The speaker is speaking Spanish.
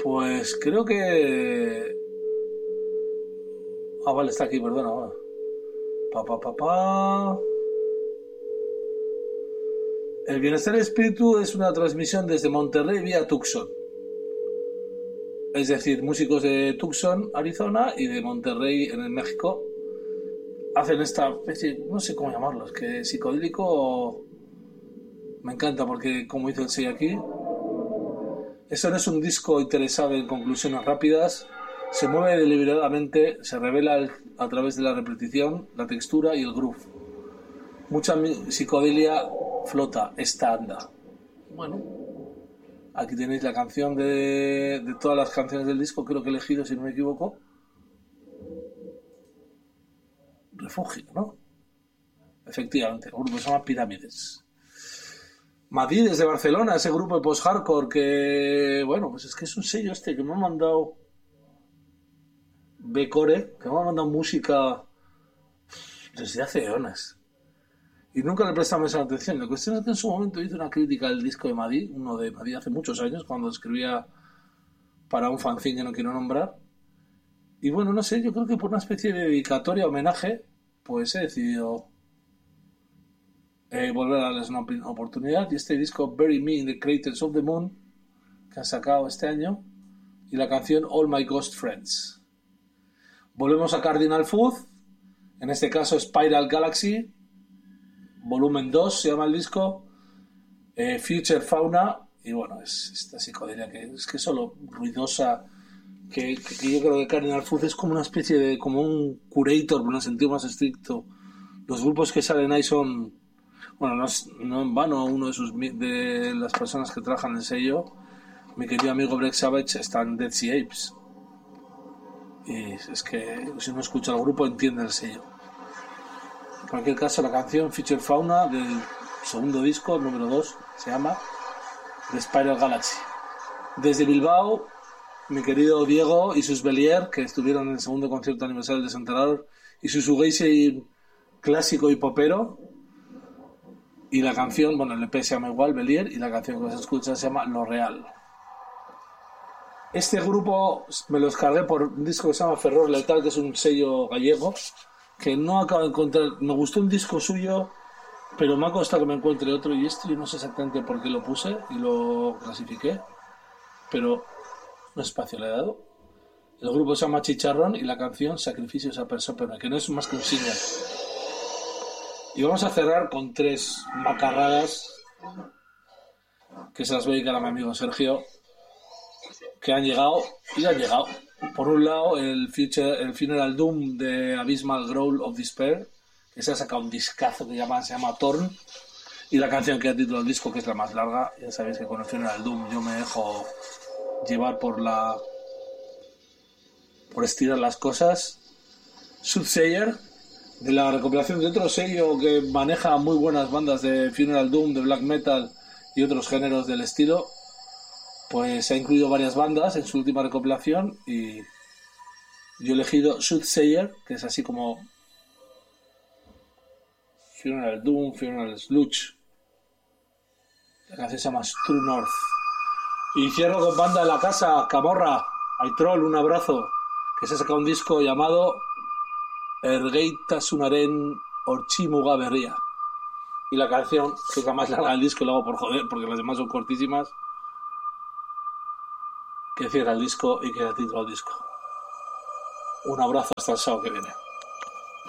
Pues creo que... Ah, vale, está aquí, perdona. Va. El Bienestar del Espíritu es una transmisión desde Monterrey vía Tucson. Es decir, músicos de Tucson, Arizona, y de Monterrey, en el México, hacen esta especie, no sé cómo llamarlo, es que psicodélico me encanta porque, como dice el sello aquí, eso no es un disco interesado en conclusiones rápidas, se mueve deliberadamente, se revela a través de la repetición, la textura y el groove. Mucha psicodelia flota, esta anda. Bueno, aquí tenéis la canción de todas las canciones del disco, creo que he elegido, si no me equivoco, Refugio, ¿no? Efectivamente, el grupo se llama Pirámides. Madrid desde Barcelona, ese grupo de post-hardcore que, bueno, pues es que es un sello que me ha mandado Becore, que me ha mandado música desde hace eones. Y nunca le prestamos esa atención. La cuestión es que en su momento hice una crítica al disco de Madrid, uno de Madrid hace muchos años, cuando escribía para un fanzine que no quiero nombrar. Y bueno, no sé, yo creo que por una especie de dedicatoria, homenaje, pues he decidido volver a darles una oportunidad. Y este disco, Bury Me in the Craters of the Moon, que han sacado este año, y la canción All My Ghost Friends. Volvemos a Cardinal Food, en este caso Spiral Galaxy, volumen 2 se llama el disco, Future Fauna, y bueno, es esta psicodelia que es que solo ruidosa, que yo creo que Cardinal Food es como una especie de, como un curator, por un sentido más estricto. Los grupos que salen ahí son, bueno, no en vano, uno de las personas que trabajan en el sello, mi querido amigo Breck Savage, está en Dead Sea Apes. Y es que si uno escucha al grupo entiende el sello. En cualquier caso, la canción Future Fauna del segundo disco, número 2, se llama The Spiral Galaxy. Desde Bilbao, mi querido Diego y sus Belier, que estuvieron en el segundo concierto aniversario del Desenterrador, y su Shoegaze clásico y popero. Y la canción, bueno, el EP se llama igual, Belier, y la canción que vas a escuchar se llama Lo Real. Este grupo me lo descargué por un disco que se llama Ferror Letal, que es un sello gallego, que no acabo de encontrar. Me gustó un disco suyo, pero me ha costado que me encuentre otro, y esto yo no sé exactamente por qué lo puse y lo clasifiqué, pero un espacio le he dado. El grupo se llama Chicharrón y la canción Sacrificios a Persópera, que no es más que un single. Y vamos a cerrar con 3 macarradas que se las voy a dedicar a mi amigo Sergio, que han llegado. Por un lado, el Funeral Doom de Abysmal Growl of Despair, que se ha sacado un discazo que se llama Torn, y la canción que ha titulado el disco, que es la más larga. Ya sabéis que con el Funeral Doom yo me dejo llevar por estirar las cosas. Soothsayer, de la recopilación de otro sello que maneja muy buenas bandas de Funeral Doom, de black metal y otros géneros del estilo, pues ha incluido varias bandas en su última recopilación, y yo he elegido Soothsayer, que es así como Funeral Doom, Funeral Sludge. La canción se llama True North. Y cierro con banda de la casa, Camorra, Aitrol, un abrazo, que se ha sacado un disco llamado Ergeitasunaren Orchimuga Berria. Y la canción, que es la más larga del disco, lo hago por joder, porque las demás son cortísimas, que cierra el disco y que da título al disco. Un abrazo hasta el sábado que viene.